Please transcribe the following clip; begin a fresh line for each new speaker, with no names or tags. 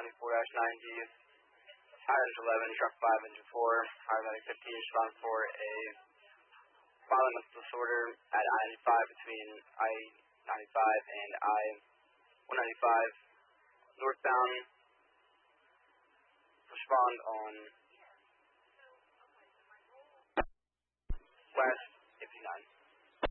94-9G, higher engine 11, truck 5, engine 4, higher medic 15, respond for a violent mental disorder at I-95 between I-95 and I-195, northbound, respond on